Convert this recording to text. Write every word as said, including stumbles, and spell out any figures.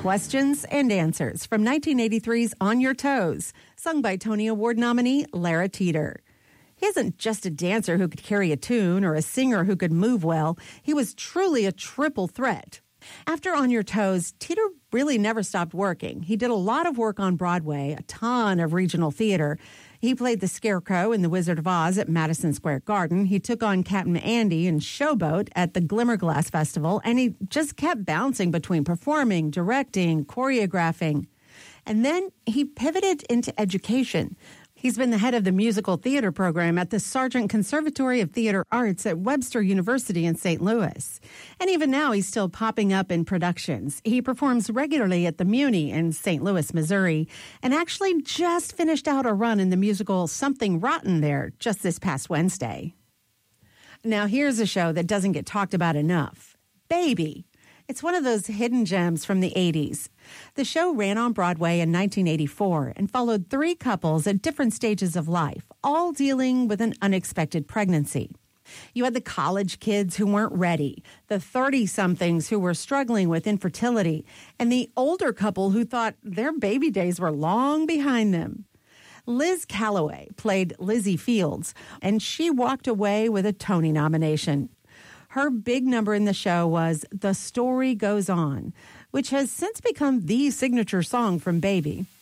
questions and answers from nineteen eighty-three's On Your Toes, sung by Tony Award nominee Lara Teeter. He isn't just a dancer who could carry a tune or a singer who could move well. He was truly a triple threat. After On Your Toes, Teeter really never stopped working. He did a lot of work on Broadway, a ton of regional theater. He played the Scarecrow in The Wizard of Oz at Madison Square Garden. He took on Captain Andy in Showboat at the Glimmerglass Festival, and he just kept bouncing between performing, directing, choreographing. And then he pivoted into education. He's been the head of the musical theater program at the Sargent Conservatory of Theater Arts at Webster University in Saint Louis. And even now, he's still popping up in productions. He performs regularly at the Muni in Saint Louis, Missouri, and actually just finished out a run in the musical Something Rotten there just this past Wednesday. Now, here's a show that doesn't get talked about enough. Baby. It's one of those hidden gems from the eighties. The show ran on Broadway in nineteen eighty-four and followed three couples at different stages of life, all dealing with an unexpected pregnancy. You had the college kids who weren't ready, the thirty-somethings who were struggling with infertility, and the older couple who thought their baby days were long behind them. Liz Calloway played Lizzie Fields, and she walked away with a Tony nomination. Her big number in the show was The Story Goes On, which has since become the signature song from Baby.